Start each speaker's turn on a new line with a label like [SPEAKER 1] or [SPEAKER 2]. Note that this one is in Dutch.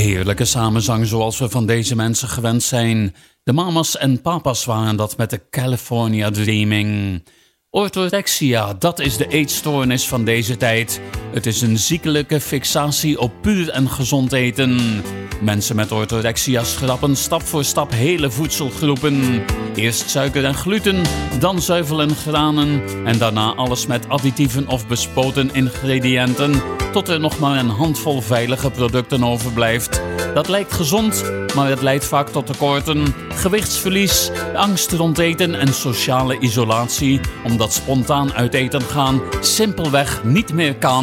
[SPEAKER 1] Heerlijke samenzang zoals we van deze mensen gewend zijn. De mamas en papa's waren dat met de California Dreaming. Orthorexia, dat is de eetstoornis van deze tijd. Het is een ziekelijke fixatie op puur en gezond eten. Mensen met orthorexia schrappen stap voor stap hele voedselgroepen. Eerst suiker en gluten, dan zuivel en granen en daarna alles met additieven of bespoten ingrediënten, tot er nog maar een handvol veilige producten overblijft. Dat lijkt gezond, maar het leidt vaak tot tekorten, gewichtsverlies, angst rond eten en sociale isolatie, omdat spontaan uit eten gaan simpelweg niet meer kan.